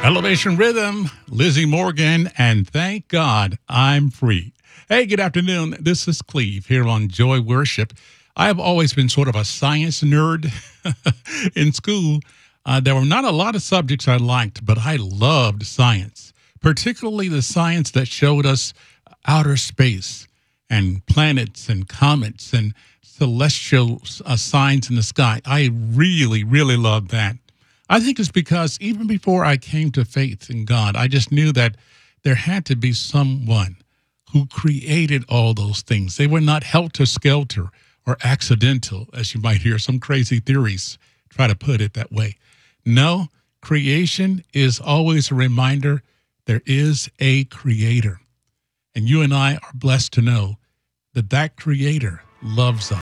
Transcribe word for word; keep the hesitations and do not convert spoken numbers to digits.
Elevation Rhythm, Lizzie Morgan, and thank God I'm free. Hey, good afternoon. This is Cleve here on Joy Worship. I have always been sort of a science nerd in school. Uh, there were not a lot of subjects I liked, but I loved science, particularly the science that showed us outer space and planets and comets and celestial uh, signs in the sky. I really, really loved that. I think it's because even before I came to faith in God, I just knew that there had to be someone who created all those things. They were not helter-skelter or accidental, as you might hear some crazy theories try to put it that way. No, creation is always a reminder there is a creator. And you and I are blessed to know that that creator loves us.